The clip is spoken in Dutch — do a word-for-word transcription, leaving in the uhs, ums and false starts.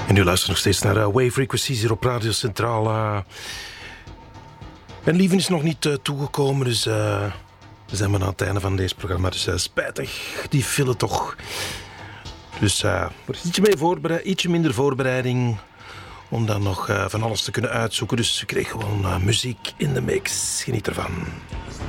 En u luistert nog steeds naar uh, Wave Frequencies hier op Radio Centraal. Uh, en Lieven is nog niet uh, toegekomen, dus uh, we zijn maar aan het einde van deze programma. Dus uh, spijtig, die file toch. Dus uh, er is ietsje, mee voorbereid, ietsje minder voorbereiding om dan nog uh, van alles te kunnen uitzoeken. Dus we kregen gewoon uh, muziek in de mix. Geniet ervan.